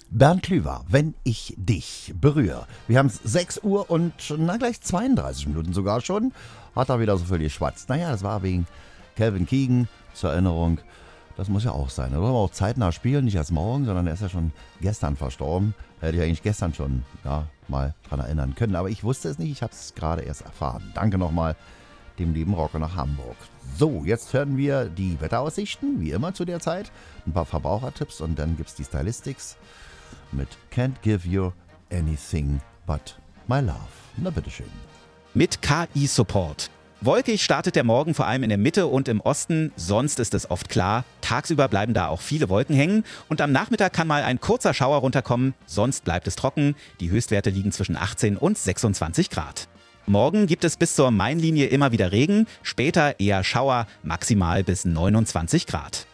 Bernd Klüver, wenn ich dich berühre. Wir haben es 6 Uhr und gleich 32 Minuten sogar schon. Hat er wieder so viel geschwatzt. Naja, das war wegen Calvin Keegan zur Erinnerung. Das muss ja auch sein. Da wollen wir auch zeitnah spielen, nicht erst morgen, sondern er ist ja schon gestern verstorben. Hätte ich eigentlich gestern schon mal dran erinnern können. Aber ich wusste es nicht, ich habe es gerade erst erfahren. Danke nochmal dem lieben Rocker nach Hamburg. So, jetzt hören wir die Wetteraussichten, wie immer zu der Zeit. Ein paar Verbrauchertipps und dann gibt es die Stylistics mit Can't Give You Anything But My Love. Na bitteschön. Mit KI-Support. Wolkig startet der Morgen vor allem in der Mitte und im Osten, sonst ist es oft klar. Tagsüber bleiben da auch viele Wolken hängen und am Nachmittag kann mal ein kurzer Schauer runterkommen, sonst bleibt es trocken. Die Höchstwerte liegen zwischen 18 und 26 Grad. Morgen gibt es bis zur Mainlinie immer wieder Regen, später eher Schauer, maximal bis 29 Grad.